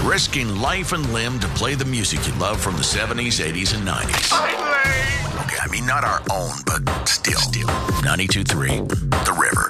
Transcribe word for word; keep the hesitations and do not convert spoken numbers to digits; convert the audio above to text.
risking life and limb to play the music you love from the seventies, eighties, and nineties. Okay, I mean, not our own, but still. Still. ninety-two point three, The River.